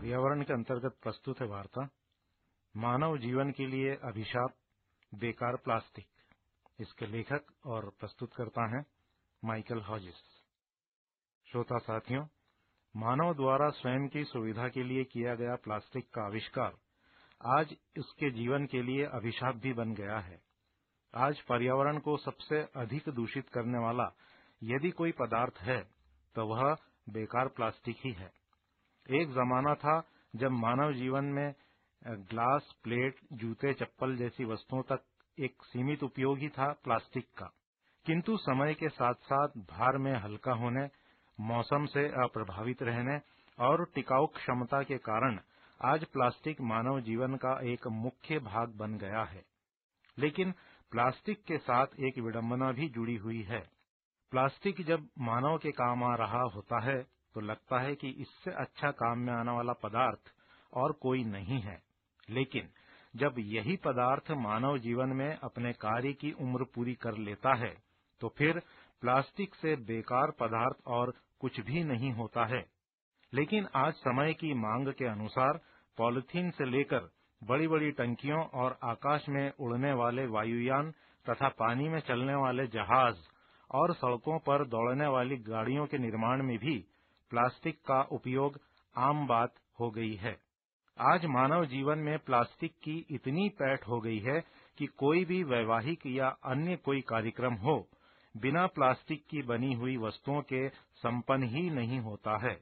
पर्यावरण के अंतर्गत प्रस्तुत है वार्ता मानव जीवन के लिए अभिशाप बेकार प्लास्टिक। इसके लेखक और प्रस्तुतकर्ता हैं माइकल हॉजिस। श्रोता साथियों, मानव द्वारा स्वयं की सुविधा के लिए किया गया प्लास्टिक का आविष्कार आज उसके जीवन के लिए अभिशाप भी बन गया है। आज पर्यावरण को सबसे अधिक दूषित करने वाला यदि कोई पदार्थ है तो वह बेकार प्लास्टिक ही है। एक जमाना था जब मानव जीवन में ग्लास, प्लेट, जूते, चप्पल जैसी वस्तुओं तक एक सीमित उपयोग ही था प्लास्टिक का। किंतु समय के साथ साथ भार में हल्का होने, मौसम से अप्रभावित रहने और टिकाऊ क्षमता के कारण आज प्लास्टिक मानव जीवन का एक मुख्य भाग बन गया है। लेकिन प्लास्टिक के साथ एक विडंबना भी जुड़ी हुई है। प्लास्टिक जब मानव के काम आ रहा होता है तो लगता है कि इससे अच्छा काम में आने वाला पदार्थ और कोई नहीं है। लेकिन जब यही पदार्थ मानव जीवन में अपने कार्य की उम्र पूरी कर लेता है तो फिर प्लास्टिक से बेकार पदार्थ और कुछ भी नहीं होता है। लेकिन आज समय की मांग के अनुसार पॉलिथीन से लेकर बड़ी बड़ी टंकियों और आकाश में उड़ने वाले वायुयान तथा पानी में चलने वाले जहाज और सड़कों पर दौड़ने वाली गाड़ियों के निर्माण में भी प्लास्टिक का उपयोग आम बात हो गई है। आज मानव जीवन में प्लास्टिक की इतनी पैठ हो गई है कि कोई भी वैवाहिक या अन्य कोई कार्यक्रम हो, बिना प्लास्टिक की बनी हुई वस्तुओं के संपन्न ही नहीं होता है।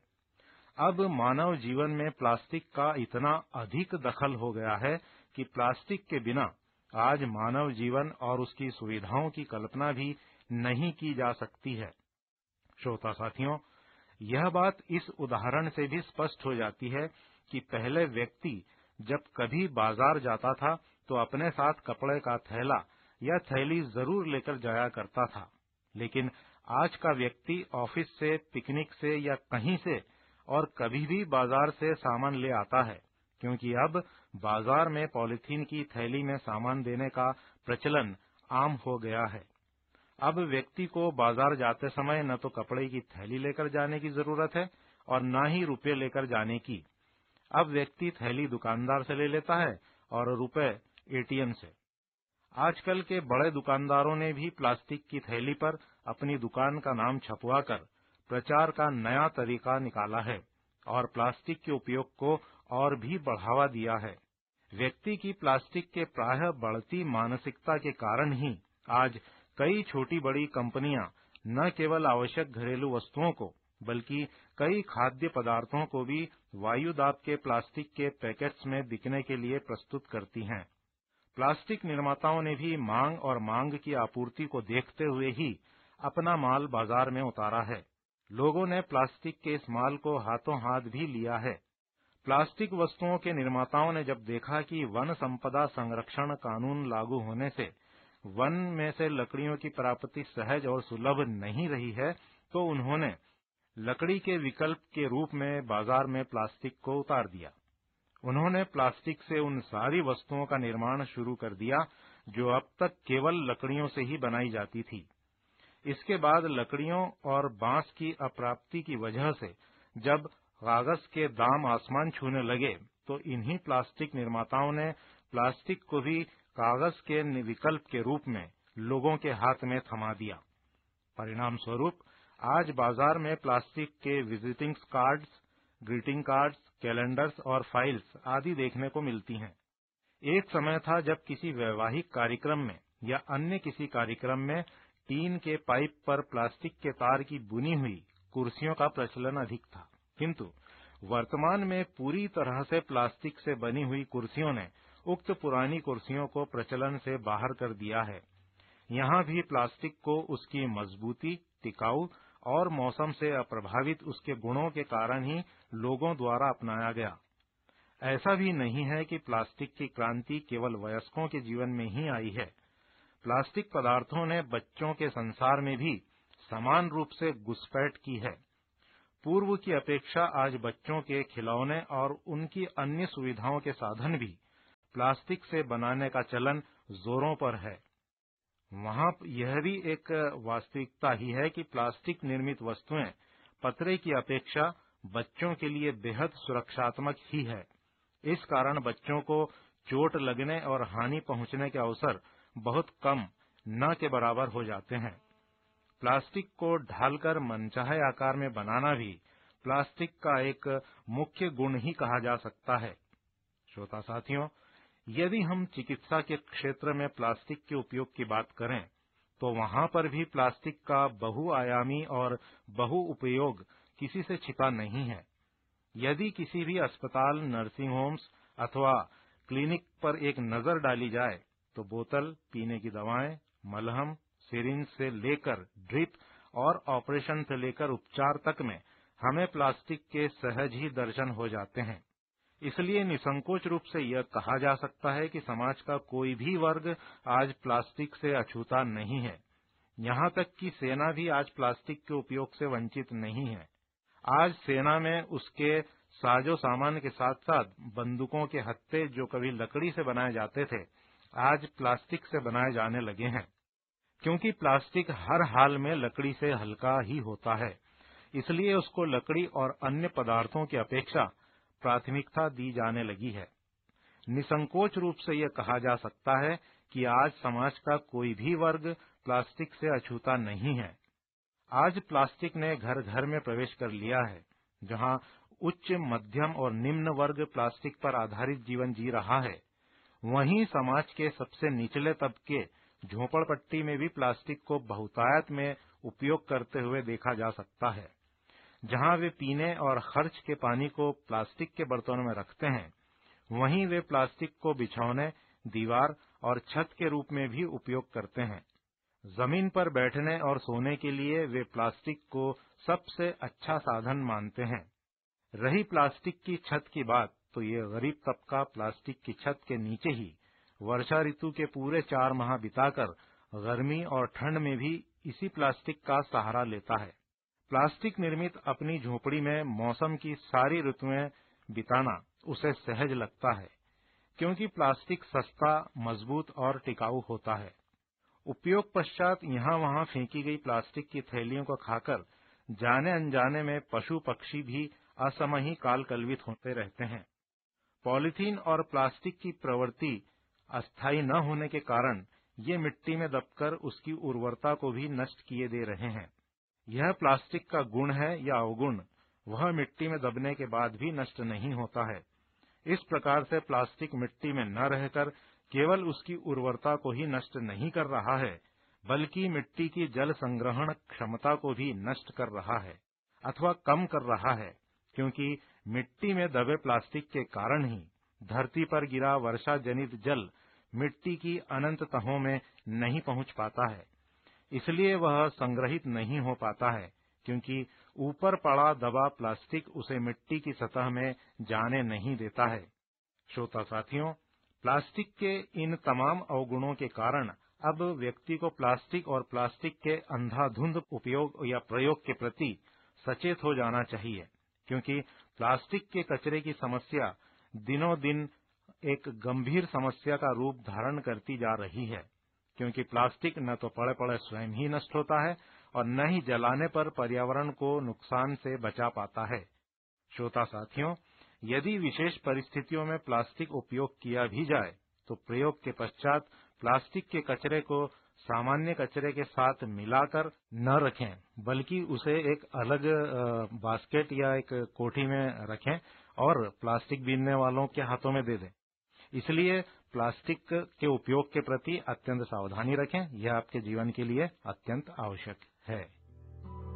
अब मानव जीवन में प्लास्टिक का इतना अधिक दखल हो गया है कि प्लास्टिक के बिना आज मानव जीवन और उसकी सुविधाओं की कल्पना भी नहीं की जा सकती है। श्रोता साथियों, यह बात इस उदाहरण से भी स्पष्ट हो जाती है कि पहले व्यक्ति जब कभी बाजार जाता था तो अपने साथ कपड़े का थैला या थैली जरूर लेकर जाया करता था। लेकिन आज का व्यक्ति ऑफिस से, पिकनिक से या कहीं से और कभी भी बाजार से सामान ले आता है, क्योंकि अब बाजार में पॉलिथीन की थैली में सामान देने का प्रचलन आम हो गया है। अब व्यक्ति को बाजार जाते समय न तो कपड़े की थैली लेकर जाने की जरूरत है और न ही रुपये लेकर जाने की। अब व्यक्ति थैली दुकानदार से ले लेता है और रुपए एटीएम से। आजकल के बड़े दुकानदारों ने भी प्लास्टिक की थैली पर अपनी दुकान का नाम छपवाकर प्रचार का नया तरीका निकाला है और प्लास्टिक के उपयोग को और भी बढ़ावा दिया है। व्यक्ति की प्लास्टिक के प्रायः बढ़ती मानसिकता के कारण ही आज कई छोटी बड़ी कंपनियां न केवल आवश्यक घरेलू वस्तुओं को बल्कि कई खाद्य पदार्थों को भी वायुदाब के प्लास्टिक के पैकेट्स में बिकने के लिए प्रस्तुत करती हैं। प्लास्टिक निर्माताओं ने भी मांग और मांग की आपूर्ति को देखते हुए ही अपना माल बाजार में उतारा है। लोगों ने प्लास्टिक के इस माल को हाथों हाथ भी लिया है। प्लास्टिक वस्तुओं के निर्माताओं ने जब देखा कि वन संपदा संरक्षण कानून लागू होने से वन में से लकड़ियों की प्राप्ति सहज और सुलभ नहीं रही है, तो उन्होंने लकड़ी के विकल्प के रूप में बाजार में प्लास्टिक को उतार दिया। उन्होंने प्लास्टिक से उन सारी वस्तुओं का निर्माण शुरू कर दिया जो अब तक केवल लकड़ियों से ही बनाई जाती थी। इसके बाद लकड़ियों और बांस की अप्राप्ति की वजह से जब कागज के दाम आसमान छूने लगे तो इन्हीं प्लास्टिक निर्माताओं ने प्लास्टिक को भी कागज के विकल्प के रूप में लोगों के हाथ में थमा दिया। परिणाम स्वरूप आज बाजार में प्लास्टिक के visiting cards, greeting cards, calendars और फाइल्स आदि देखने को मिलती हैं। एक समय था जब किसी वैवाहिक कार्यक्रम में या अन्य किसी कार्यक्रम में टीन के पाइप पर प्लास्टिक के तार की बुनी हुई कुर्सियों का प्रचलन अधिक था, किंतु वर्तमान में पूरी तरह से प्लास्टिक से बनी हुई कुर्सियों ने उक्त पुरानी कुर्सियों को प्रचलन से बाहर कर दिया है। यहाँ भी प्लास्टिक को उसकी मजबूती, टिकाऊ और मौसम से अप्रभावित उसके गुणों के कारण ही लोगों द्वारा अपनाया गया। ऐसा भी नहीं है कि प्लास्टिक की क्रांति केवल वयस्कों के जीवन में ही आई है। प्लास्टिक पदार्थों ने बच्चों के संसार में भी समान रूप से घुसपैठ की है। पूर्व की अपेक्षा आज बच्चों के खिलौने और उनकी अन्य सुविधाओं के साधन भी प्लास्टिक से बनाने का चलन जोरों पर है। वहाँ यह भी एक वास्तविकता ही है कि प्लास्टिक निर्मित वस्तुएं पतरे की अपेक्षा बच्चों के लिए बेहद सुरक्षात्मक ही है। इस कारण बच्चों को चोट लगने और हानि पहुंचने के अवसर बहुत कम न के बराबर हो जाते हैं। प्लास्टिक को ढालकर मनचाहे आकार में बनाना भी प्लास्टिक का एक मुख्य गुण ही कहा जा सकता है। श्रोता साथियों, यदि हम चिकित्सा के क्षेत्र में प्लास्टिक के उपयोग की बात करें तो वहां पर भी प्लास्टिक का बहुआयामी और बहुउपयोग किसी से छिपा नहीं है। यदि किसी भी अस्पताल, नर्सिंग होम्स अथवा क्लिनिक पर एक नजर डाली जाए तो बोतल, पीने की दवाएं, मलहम, सिरिंज से लेकर ड्रिप और ऑपरेशन से लेकर उपचार तक में हमें प्लास्टिक के सहज ही दर्शन हो जाते हैं। इसलिए निसंकोच रूप से यह कहा जा सकता है कि समाज का कोई भी वर्ग आज प्लास्टिक से अछूता नहीं है। यहाँ तक कि सेना भी आज प्लास्टिक के उपयोग से वंचित नहीं है। आज सेना में उसके साजो सामान के साथ साथ बंदूकों के हत्थे जो कभी लकड़ी से बनाए जाते थे, आज प्लास्टिक से बनाए जाने लगे हैं, क्योंकि प्लास्टिक हर हाल में लकड़ी से हल्का ही होता है। इसलिए उसको लकड़ी और अन्य पदार्थों की अपेक्षा प्राथमिकता दी जाने लगी है। निसंकोच रूप से यह कहा जा सकता है कि आज समाज का कोई भी वर्ग प्लास्टिक से अछूता नहीं है। आज प्लास्टिक ने घर घर में प्रवेश कर लिया है। जहां उच्च, मध्यम और निम्न वर्ग प्लास्टिक पर आधारित जीवन जी रहा है, वहीं समाज के सबसे निचले तबके झोपड़पट्टी में भी प्लास्टिक को बहुतायत में उपयोग करते हुए देखा जा सकता है। जहां वे पीने और खर्च के पानी को प्लास्टिक के बर्तनों में रखते हैं, वहीं वे प्लास्टिक को बिछौने, दीवार और छत के रूप में भी उपयोग करते हैं। जमीन पर बैठने और सोने के लिए वे प्लास्टिक को सबसे अच्छा साधन मानते हैं। रही प्लास्टिक की छत की बात, तो ये गरीब तबका प्लास्टिक की छत के नीचे ही वर्षा ऋतु के पूरे 4 माह बिताकर गर्मी और ठंड में भी इसी प्लास्टिक का सहारा लेता है। प्लास्टिक निर्मित अपनी झोपड़ी में मौसम की सारी ऋतुएं बिताना उसे सहज लगता है, क्योंकि प्लास्टिक सस्ता, मजबूत और टिकाऊ होता है। उपयोग पश्चात यहाँ वहाँ फेंकी गई प्लास्टिक की थैलियों को खाकर जाने अनजाने में पशु पक्षी भी असमय ही काल कलवित होते रहते हैं। पॉलीथीन और प्लास्टिक की प्रवृत्ति अस्थायी न होने के कारण ये मिट्टी में दबकर उसकी उर्वरता को भी नष्ट किए दे रहे हैं। यह प्लास्टिक का गुण है या अवगुण, वह मिट्टी में दबने के बाद भी नष्ट नहीं होता है। इस प्रकार से प्लास्टिक मिट्टी में न रहकर केवल उसकी उर्वरता को ही नष्ट नहीं कर रहा है, बल्कि मिट्टी की जल संग्रहण क्षमता को भी नष्ट कर रहा है अथवा कम कर रहा है, क्योंकि मिट्टी में दबे प्लास्टिक के कारण ही धरती पर गिरा वर्षा जनित जल मिट्टी की अनंत तहों में नहीं पहुंच पाता है। इसलिए वह संग्रहित नहीं हो पाता है, क्योंकि ऊपर पड़ा दबा प्लास्टिक उसे मिट्टी की सतह में जाने नहीं देता है। श्रोता साथियों, प्लास्टिक के इन तमाम अवगुणों के कारण अब व्यक्ति को प्लास्टिक और प्लास्टिक के अंधाधुंध उपयोग या प्रयोग के प्रति सचेत हो जाना चाहिए, क्योंकि प्लास्टिक के कचरे की समस्या दिनों दिन एक गंभीर समस्या का रूप धारण करती जा रही है। क्योंकि प्लास्टिक न तो पड़े पड़े स्वयं ही नष्ट होता है और न ही जलाने पर पर्यावरण को नुकसान से बचा पाता है। श्रोता साथियों, यदि विशेष परिस्थितियों में प्लास्टिक उपयोग किया भी जाए तो प्रयोग के पश्चात प्लास्टिक के कचरे को सामान्य कचरे के साथ मिलाकर न रखें, बल्कि उसे एक अलग बास्केट या एक कोठी में रखें और प्लास्टिक बीनने वालों के हाथों में दे दें। इसलिए प्लास्टिक के उपयोग के प्रति अत्यंत सावधानी रखें। यह आपके जीवन के लिए अत्यंत आवश्यक है।